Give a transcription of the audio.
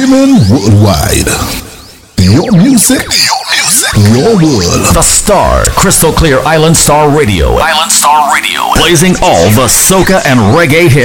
Streaming worldwide. Your music, your world. The Star, Crystal Clear Island Star Radio. Island Star Radio. Blazing all the soca and reggae hits.